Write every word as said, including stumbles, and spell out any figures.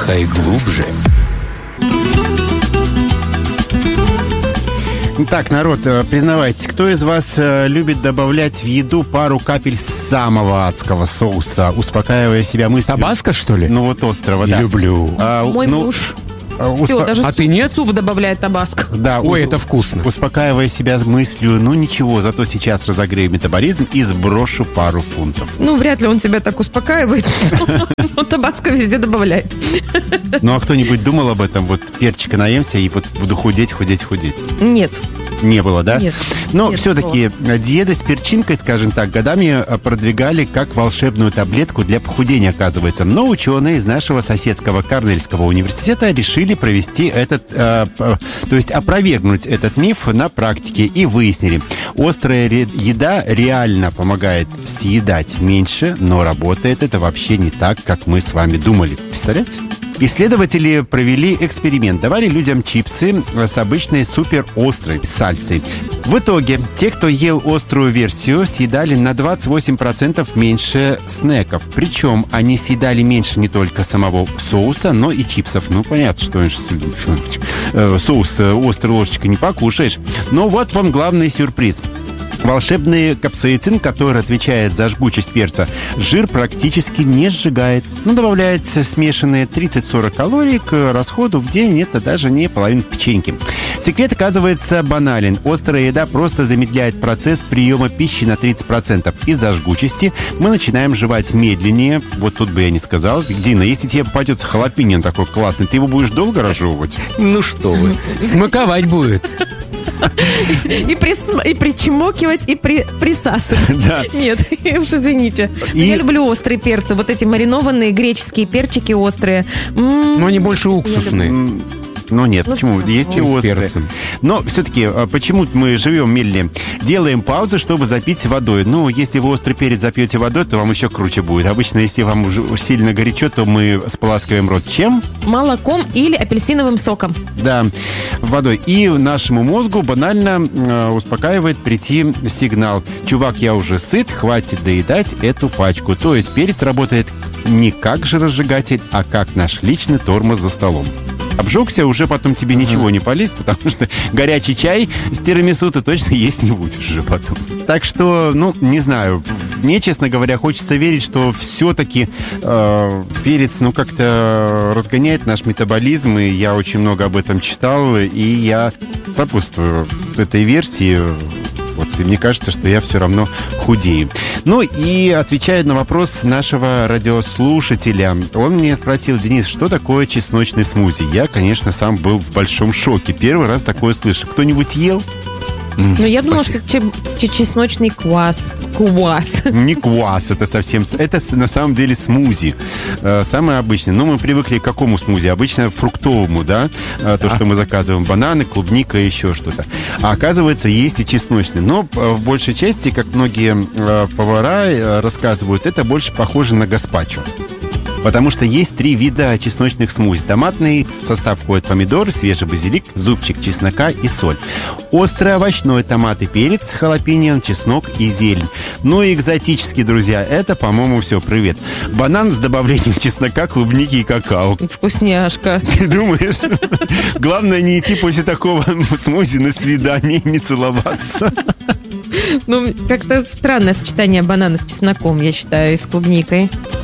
Вдыхай глубже. Так, народ, признавайтесь, кто из вас любит добавлять в еду пару капель самого адского соуса, успокаивая себя мыслью? Табаско, что ли? Ну вот острого, да. Люблю. А, Мой ну, муж. усп- Все, даже А суп, ты нет? суп добавляет табаско. Да, Ой, у- это вкусно. Успокаивая себя мыслью, ну ничего, зато сейчас разогрею метаболизм и сброшу пару фунтов. Ну, вряд ли он себя так успокаивает. Но табаско везде добавляет. Ну а кто-нибудь думал об этом? Вот перчика наемся и вот буду худеть, худеть, худеть. Нет. Не было, да? Нет. Но Нет все-таки диета с перчинкой, скажем так, годами продвигали как волшебную таблетку для похудения, оказывается. Но ученые из нашего соседского Корнельского университета решили провести этот, э, э, то есть опровергнуть этот миф на практике и выяснили. Острая ре- еда реально помогает съедать меньше, но работает это вообще не так, как мы с вами думали. Представляете? Исследователи провели эксперимент. Давали людям чипсы с обычной суперострой сальсой. В итоге, те, кто ел острую версию, съедали на двадцать восемь процентов меньше снеков. Причем они съедали меньше не только самого соуса, но и чипсов. Ну, понятно, что э, соус э, острой ложечкой не покушаешь. Но вот вам главный сюрприз. Волшебный капсаицин, который отвечает за жгучесть перца, жир практически не сжигает. Ну, добавляется смешанные тридцать-сорок калорий к расходу в день. Это даже не половина печеньки. Секрет, оказывается, банален. Острая еда просто замедляет процесс приема пищи на тридцать процентов. Из-за жгучести мы начинаем жевать медленнее. Вот тут бы я не сказал. Дина, если тебе попадется халапеньо такой классный, ты его будешь долго разжевывать? Ну что вы. Смаковать будет. И, прис- и причмокивать, и при- присасывать. Да. Нет, уж извините. И- Я люблю острые перцы. Вот эти маринованные греческие перчики острые. М-м. Но они больше уксусные. М, Ну нет, Ну, почему? что? Есть и Ну, с острые. перцем. Но все-таки, а почему мы живем медленнее? Делаем паузы, чтобы запить водой. Ну, если вы острый перец запьете водой, то вам еще круче будет. Обычно, если вам уже сильно горячо, то мы споласкиваем рот чем? Молоком или апельсиновым соком. Да, водой. И нашему мозгу банально э, успокаивает прийти сигнал. Чувак, я уже сыт, хватит доедать эту пачку. То есть перец работает не как жиросжигатель, а как наш личный тормоз за столом. Обжегся, уже потом тебе ничего не полезет, потому что горячий чай с тирамису ты точно есть не будешь уже потом. Так что, ну, не знаю. Мне, честно говоря, хочется верить, что все-таки э, перец, ну, как-то разгоняет наш метаболизм, и я очень много об этом читал, и я сопутствую этой версии. Вот, и мне кажется, что я все равно худею. Ну и отвечая на вопрос нашего радиослушателя, он мне спросил: Денис, что такое чесночный смузи? Я, конечно, сам был в большом шоке. Первый раз такое слышу. Кто-нибудь ел? Ну, я думала, что че- че- чесночный квас. Квас. Не квас, это совсем... Это на самом деле смузи. Э, Самое обычное. Но мы привыкли к какому смузи? Обычно фруктовому, да? Э, То, что мы заказываем. Бананы, клубника и еще что-то. А оказывается, есть и чесночный. Но э, в большей части, как многие э, повара э, рассказывают, это больше похоже на гаспачо. Потому что есть три вида чесночных смузи. Томатный, в состав входит помидор, свежий базилик, зубчик чеснока и соль. Острый овощной томат и перец, халапеньо, чеснок и зелень. Ну и экзотические, друзья, это, по-моему, все, привет. Банан с добавлением чеснока, клубники и какао. Вкусняшка. Ты думаешь? Главное не идти после такого смузи на свидание и не целоваться. Ну, как-то странное сочетание банана с чесноком, я считаю, и с клубникой.